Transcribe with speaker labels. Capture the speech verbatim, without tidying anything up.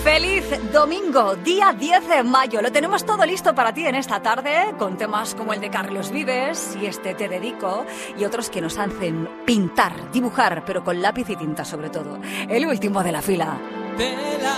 Speaker 1: Feliz domingo, día diez de mayo. Lo tenemos todo listo para ti en esta tarde, con temas como el de Carlos Vives y este Te Dedico, y otros que nos hacen pintar, dibujar, pero con lápiz y tinta sobre todo. El último de la fila.